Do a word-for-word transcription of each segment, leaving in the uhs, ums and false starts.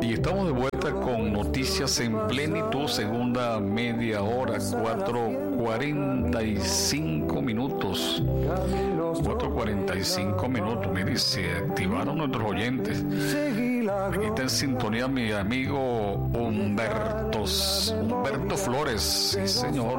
Y estamos de vuelta con noticias en plenitud, segunda media hora, cuatro cuarenta y cinco minutos. cuatro cuarenta y cinco minutos. Mire, se activaron nuestros oyentes. Aquí está en sintonía mi amigo Humberto, Humberto Flores. Sí, señor.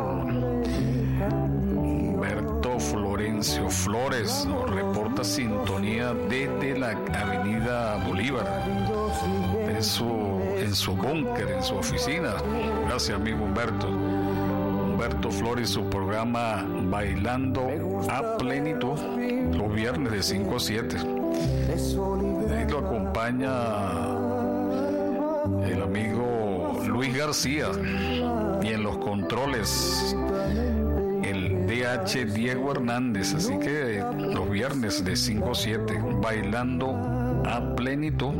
Humberto Florencio Flores nos reporta sintonía desde la avenida Bolívar, en su, en su búnker, en su oficina. Gracias, amigo Humberto. Humberto Flores, su programa Bailando a Plenitud, los viernes de cinco a siete. Ahí lo acompaña el amigo Luis García, y en los controles el D H Diego Hernández. Así que los viernes de cinco a siete, Bailando a Plenitud.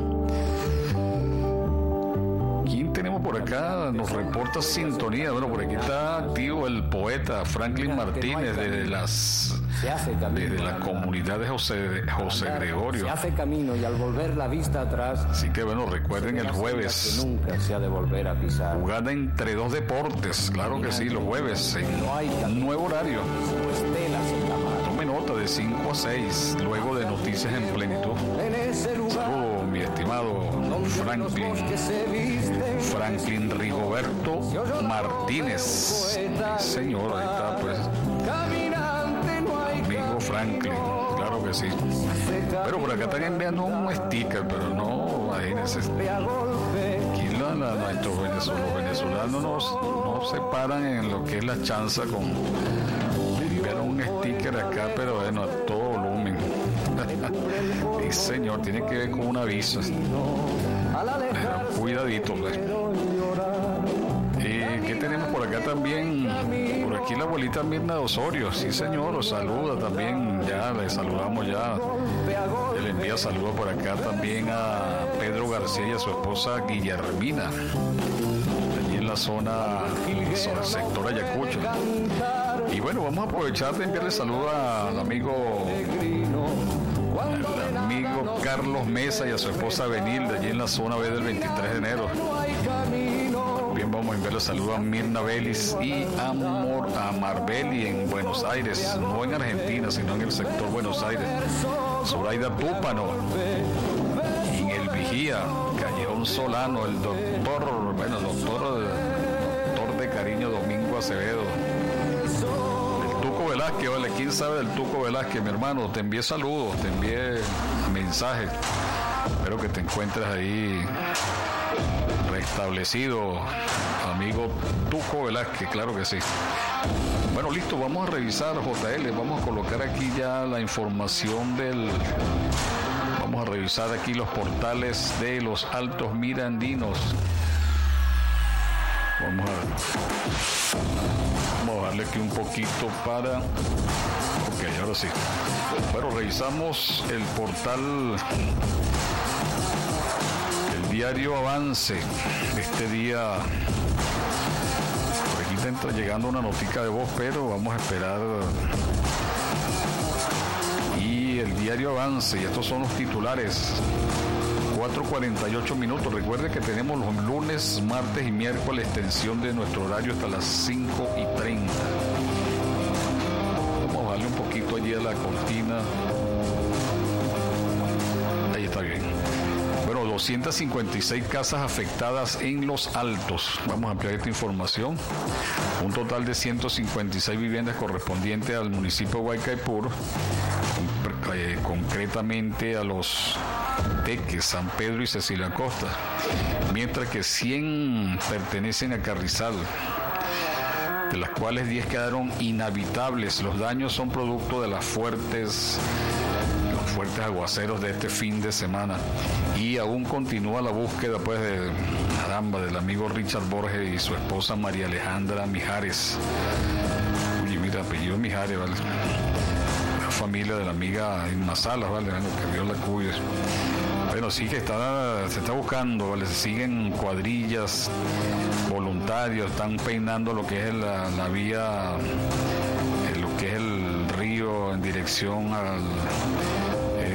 ¿Quién tenemos por acá? Nos reporta sintonía. Bueno, por aquí está activo el poeta Franklin Martínez desde las desde la comunidad de José, José Gregorio. Se hace camino y al volver la vista atrás. Así que bueno, recuerden el jueves. Que nunca se ha de volver a pisar. Jugada entre dos deportes, claro que sí, los jueves en un nuevo horario. Tome nota, de cinco a seis, luego de Noticias en Plenitud. Saludos, mi estimado Franklin. Franklin Rigoberto Martínez. Señor, ahí está pues. Amigo Franklin, claro que sí. Pero por acá están enviando un sticker, pero no, imagínense. Aquí la, la, nuestros venezolanos, los venezolanos no, no se paran en lo que es la chanza con enviar un sticker acá, pero bueno, a todo volumen. Sí, señor, tiene que ver con un aviso. Pero cuidadito, pues. Eh, ¿Qué tenemos por acá también? Por aquí la abuelita Mirna Osorio. Sí, señor, os saluda también. Ya le saludamos ya. Le envía saludos por acá también a Pedro García y a su esposa Guillermina, allí en la zona, en el sector Ayacucho. Y bueno, vamos a aprovechar de enviarle saludos al amigo al amigo Carlos Mesa y a su esposa Benilde, allí en la zona B del veintitrés de enero. También vamos a enviarle saludos a Mirna Vélez y a, Mor, a Marbeli en Buenos Aires, no en Argentina, sino en el sector Buenos Aires. Zoraida Túpano, y en el Vigía, Callejón Solano, el doctor, bueno, el doctor, doctor de cariño Domingo Acevedo. El Tuco Velázquez, vale, ¿quién sabe del Tuco Velázquez, mi hermano? Te envié saludos, te envié mensajes. Espero que te encuentres ahí restablecido, amigo Tuco Velázquez, claro que sí. Bueno, listo, vamos a revisar, J L, vamos a colocar aquí ya la información del... Vamos a revisar aquí los portales de los Altos Mirandinos. Vamos a... Vamos a darle aquí un poquito para... Ok, ahora sí. Bueno, revisamos el portal... El diario Avance. Este día... Por aquí está entra llegando una notica de voz, pero vamos a esperar... Y el diario Avance, y estos son los titulares. cuatro cuarenta y ocho minutos. Recuerde que tenemos los lunes, martes y miércoles extensión de nuestro horario hasta las cinco y treinta. Vamos a darle un poquito allí a la cortina. Ahí está bien. Bueno, doscientas cincuenta y seis casas afectadas en Los Altos. Vamos a ampliar esta información. Un total de ciento cincuenta y seis viviendas correspondientes al municipio de Guaycaipuro, eh, concretamente a los Teques, San Pedro y Cecilia Costa, mientras que cien pertenecen a Carrizal, de las cuales diez quedaron inhabitables. Los daños son producto de las fuertes los fuertes aguaceros de este fin de semana, y aún continúa la búsqueda pues de caramba del amigo Richard Borges y su esposa María Alejandra Mijares. Oye, mira, apellido Mijares, ¿vale? La familia de la amiga Irma Salas, ¿vale? Bueno, que Dios la cuide. Bueno, sí que está, se está buscando, ¿vale? Se siguen cuadrillas, voluntarios, están peinando lo que es la, la vía, lo que es el río en dirección al, eh, lo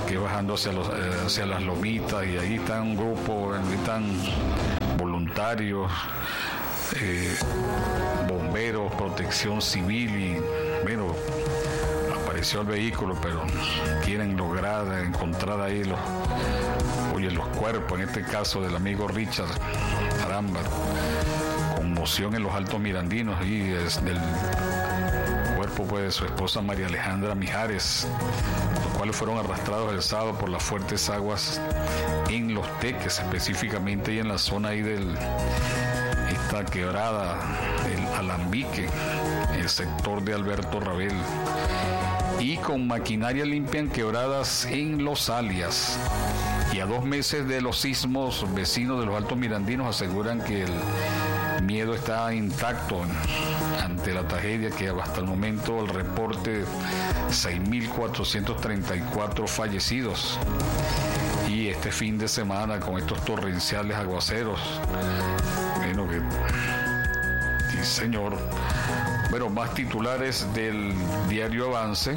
que bajando hacia, los, eh, hacia las lomitas, y ahí está un grupo, ahí están voluntarios, eh, bomberos, protección civil, y bueno, apareció el vehículo, pero quieren lograr encontrar ahí los, oye, los cuerpos, en este caso del amigo Richard. Caramba, conmoción en los Altos Mirandinos, y es del cuerpo pues de su esposa María Alejandra Mijares, los cuales fueron arrastrados el sábado por las fuertes aguas en Los Teques, específicamente ahí en la zona ahí del esta quebrada, el Alambique, el sector de Alberto Rabel, y con maquinaria limpian quebradas en Los Alias. Y a dos meses de los sismos, vecinos de los Altos Mirandinos aseguran que el miedo está intacto ante la tragedia, que hasta el momento el reporte seis mil cuatrocientos treinta y cuatro fallecidos. Y este fin de semana con estos torrenciales aguaceros, bueno, que sí, señor. Bueno, más titulares del diario Avance.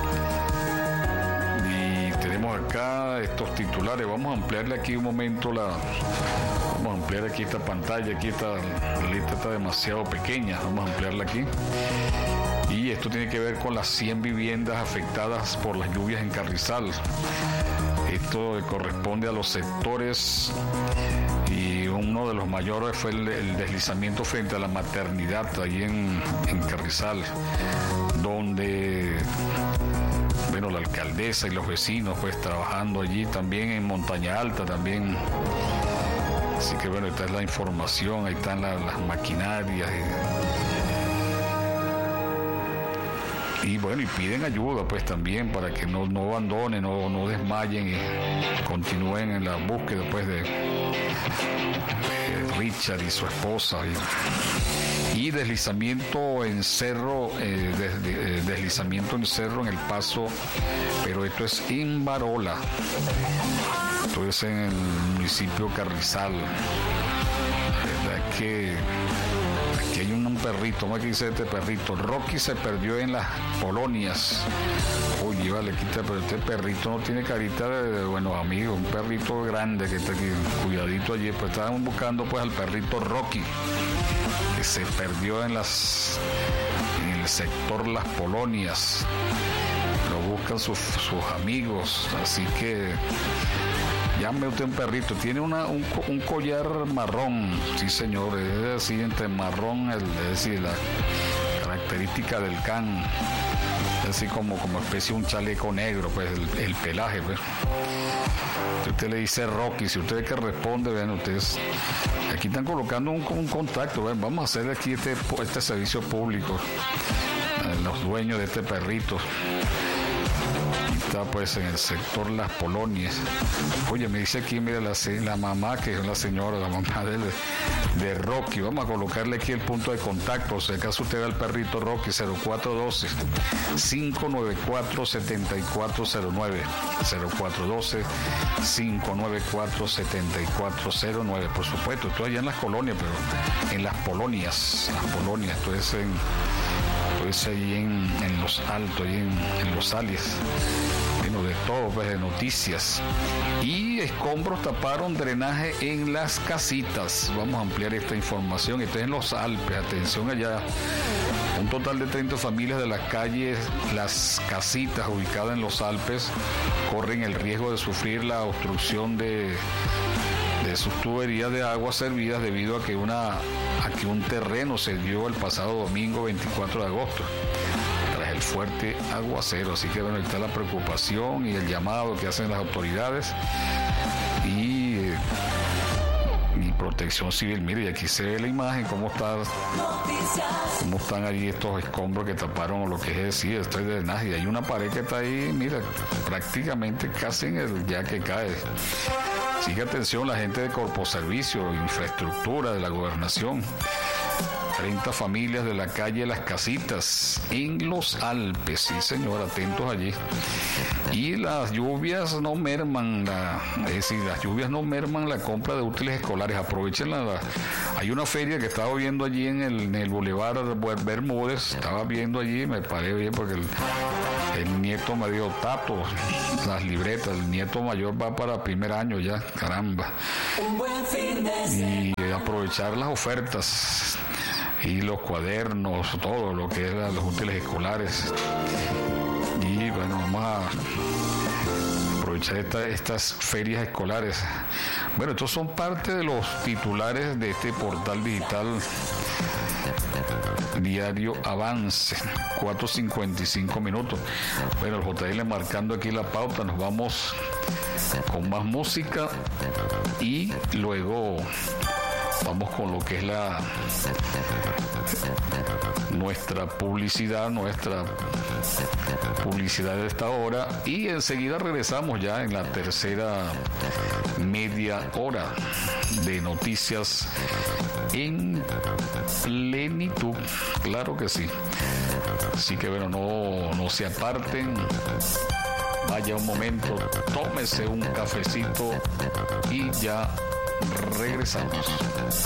Y tenemos acá estos titulares. Vamos a ampliarle aquí un momento la... Vamos a ampliar aquí esta pantalla. Aquí esta la lista está demasiado pequeña. Vamos a ampliarla aquí. Y esto tiene que ver con las cien viviendas afectadas por las lluvias en Carrizal. Esto corresponde a los sectores, y uno de los mayores fue el, el deslizamiento frente a la maternidad allí en, en Carrizal, donde bueno, la alcaldesa y los vecinos pues trabajando allí, también en Montaña Alta también. Así que bueno, esta es la información, ahí están la, las maquinarias y, y bueno, y piden ayuda pues también para que no, no abandonen, no, no desmayen y continúen en la búsqueda pues de, de Richard y su esposa. Y, y deslizamiento en cerro, eh, de, de, deslizamiento en cerro en El Paso, pero esto es en Barola. Esto es en el municipio Carrizal. La verdad es que aquí hay un, un perrito, ¿cómo que dice este perrito? Rocky se perdió en las colonias. Oye, vale, quita, pero este perrito no tiene carita de, de buenos amigos, un perrito grande que está aquí, cuidadito allí. Pues estaban buscando pues al perrito Rocky, que se perdió en las en el sector Las Polonias. Lo buscan sus, sus amigos, así que llame usted un perrito. Tiene una, un, un collar marrón, sí señor, es así entre marrón, el, es decir, la característica del can, es así como, como especie de un chaleco negro, pues el, el pelaje, pues. Si usted le dice Rocky, si usted es que responde, ven ustedes, aquí están colocando un, un contacto, ven, vamos a hacer aquí este, este servicio público, los dueños de este perrito. Está pues en el sector Las Polonias. Oye, me dice aquí, mira, la, la mamá, que es la señora, la mamá de, de Rocky. Vamos a colocarle aquí el punto de contacto. Si acaso usted da el perrito Rocky, cero cuatro uno dos, cinco nueve cuatro, siete cuatro cero nueve. cero cuatro uno dos, cinco nueve cuatro, siete cuatro cero nueve. Por supuesto, esto allá en las colonias, pero en Las Polonias. Las Polonias, esto es en... Pues ahí en, en Los Altos, ahí en, en Los Alias, bueno, de todo, pues de noticias. Y escombros taparon drenaje en las casitas. Vamos a ampliar esta información. Esto es en Los Alpes, atención allá. Un total de treinta familias de las calles Las Casitas, ubicadas en Los Alpes, corren el riesgo de sufrir la obstrucción de, de sus tuberías de agua servidas debido a que una a que un terreno se dio el pasado domingo veinticuatro de agosto tras el fuerte aguacero. Así que bueno, está la preocupación y el llamado que hacen las autoridades y, y Protección Civil. Mire, y aquí se ve la imagen, cómo está, cómo están allí estos escombros que taparon lo que es decir, esto es de drenaje. Y hay una pared que está ahí, mira, prácticamente casi en el ya que cae. Sigue atención la gente de Corpo Servicio, Infraestructura de la Gobernación. treinta familias de la calle Las Casitas en Los Alpes, sí señor, atentos allí. Y las lluvias no merman, la, es decir, las lluvias no merman la compra de útiles escolares. Aprovechen la, la hay una feria que estaba viendo allí en el, en el Boulevard Bermúdez, estaba viendo allí, me paré bien porque el, el nieto me dio Tato, las libretas, el nieto mayor va para primer año ya, caramba. Y aprovechar las ofertas y los cuadernos, todo lo que eran los útiles escolares. Y bueno, vamos a aprovechar esta, estas ferias escolares. Bueno, estos son parte de los titulares de este portal digital Diario Avance, cuatro cincuenta y cinco minutos. Bueno, el J L marcando aquí la pauta, nos vamos con más música y luego vamos con lo que es la nuestra publicidad, nuestra publicidad de esta hora, y enseguida regresamos ya en la tercera media hora de noticias en plenitud, claro que sí. Así que bueno, no, no se aparten, vaya un momento, tómese un cafecito y ya regresamos.